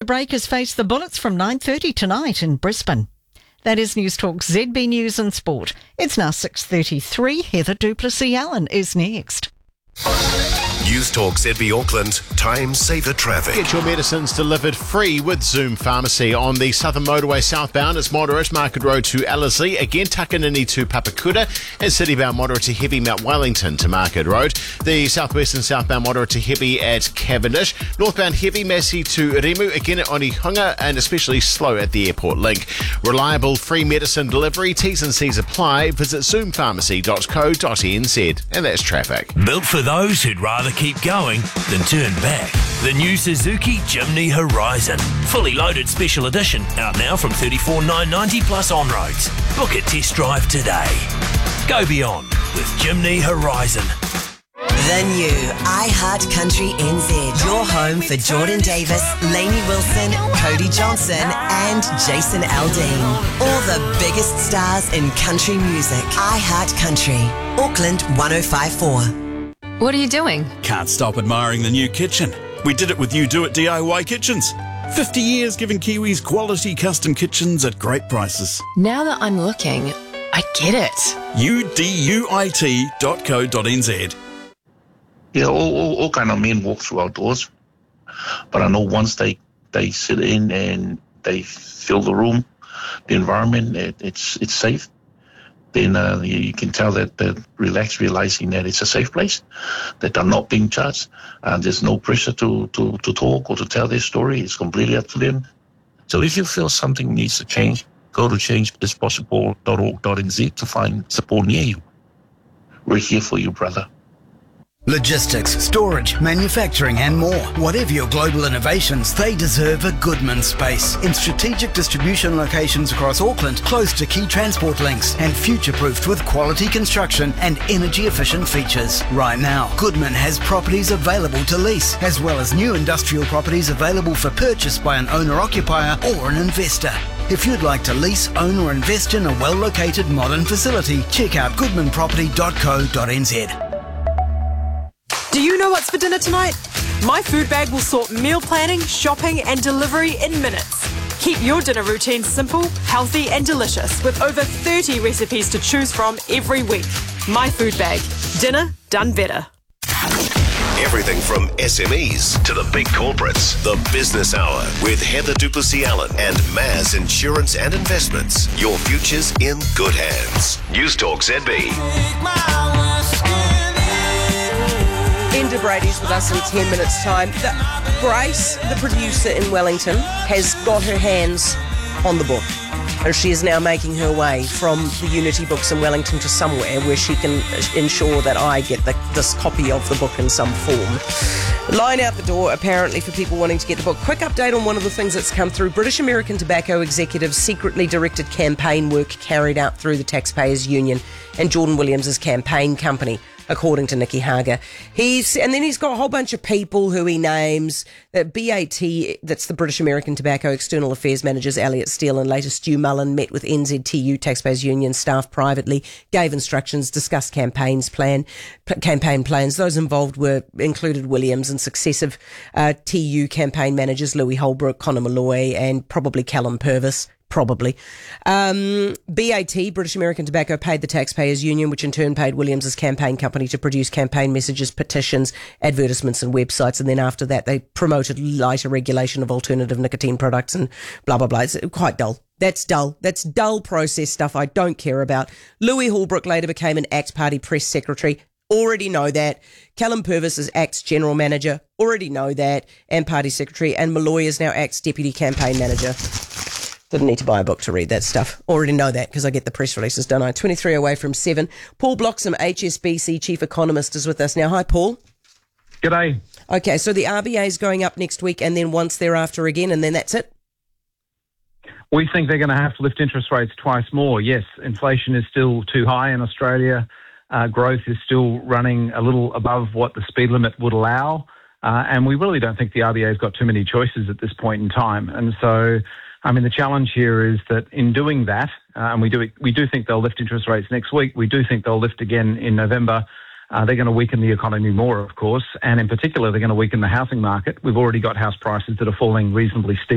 Breakers face the Bullets from 9:30 tonight in Brisbane. That is News Talk ZB News and Sport. It's now 6:33. Heather Duplessis-Allen is next. News Talk ZB Auckland, Time Saver Traffic. Get your medicines delivered free with Zoom Pharmacy on the Southern Motorway southbound. It's moderate, Market Road to Ellerslie, again Takanini to Papakura, and citybound moderate to heavy Mount Wellington to Market Road. The southwest and southbound moderate to heavy at Cavendish. Northbound heavy Massey to Remu, again at Onehunga, and especially slow at the airport link. Reliable free medicine delivery, T's and C's apply. Visit zoompharmacy.co.nz. And that's traffic. Built for those who'd rather keep going than turn back. The new Suzuki Jimny Horizon. Fully loaded special edition. Out now from $34,990 plus on-roads. Book a test drive today. Go beyond with Jimny Horizon. The new iHeart Country NZ. Your home for Jordan Davis, Lainey Wilson, Cody Johnson and Jason Aldean. All the biggest stars in country music. iHeart Country. Auckland 105.4. What are you doing? Can't stop admiring the new kitchen. We did it with You Do It DIY Kitchens. 50 years giving Kiwis quality custom kitchens at great prices. Now that I'm looking, I get it. uduit.co.nz. Yeah, all kind of men walk through outdoors. But I know once they sit in and they feel the room, the environment, it's safe. Then you can tell that they're relaxed, realizing that it's a safe place, that they're not being judged, and there's no pressure to talk or to tell their story. It's completely up to them. So if you feel something needs to change, go to changethispossible.org.nz to find support near you. We're here for you, brother. Logistics, storage, manufacturing and more. Whatever your global innovations, they deserve a Goodman space. In strategic distribution locations across Auckland, close to key transport links and future-proofed with quality construction and energy-efficient features. Right now, Goodman has properties available to lease, as well as new industrial properties available for purchase by an owner-occupier or an investor. If you'd like to lease, own or invest in a well-located modern facility, check out goodmanproperty.co.nz. Do you know what's for dinner tonight? My food bag will sort meal planning, shopping and delivery in minutes. Keep your dinner routine simple, healthy and delicious with over 30 recipes to choose from every week. My food bag. Dinner done better. Everything from SMEs to the big corporates. The Business Hour with Heather Duplessis-Allen and Maz Insurance and Investments. Your future's in good hands. News Talk ZB. Enda Brady's with us in 10 minutes' time. Grace, the producer in Wellington, has got her hands on the book. And she is now making her way from the Unity Books in Wellington to somewhere where she can ensure that I get this copy of the book in some form. Line out the door, apparently, for people wanting to get the book. Quick update on one of the things that's come through. British American Tobacco executives secretly directed campaign work carried out through the Taxpayers Union and Jordan Williams' campaign company, according to Nicky Hager. And then he's got a whole bunch of people who he names. That BAT, that's the British American Tobacco External Affairs Managers, Elliot Steele and later Stu Mullen, met with NZTU Taxpayers Union staff privately, gave instructions, discussed campaign plans. Those involved included Williams and successive TU campaign managers, Louis Holbrook, Conor Malloy, and probably Callum Purvis. Probably. BAT, British American Tobacco, paid the Taxpayers Union, which in turn paid Williams' campaign company to produce campaign messages, petitions, advertisements and websites. And then after that, they promoted lighter regulation of alternative nicotine products and blah, blah, blah. It's quite dull. That's dull. That's dull process stuff I don't care about. Louis Holbrook later became an ACT Party press secretary. Already know that. Callum Purvis is ACT's general manager. Already know that. And party secretary. And Malloy is now ACT's deputy campaign manager. Didn't need to buy a book to read that stuff. Already know that because I get the press releases, don't I? 23 away from 7. Paul Bloxham, HSBC chief economist, is with us now. Hi, Paul. G'day. Okay, so the RBA is going up next week and then once thereafter again, and then that's it? We think they're going to have to lift interest rates twice more. Yes, inflation is still too high in Australia. Growth is still running a little above what the speed limit would allow. And we really don't think the RBA's got too many choices at this point in time. And so, I mean, the challenge here is that in doing that, and we do think they'll lift interest rates next week. We do think they'll lift again in November. They're going to weaken the economy more, of course, and in particular, they're going to weaken the housing market. We've already got house prices that are falling reasonably steep.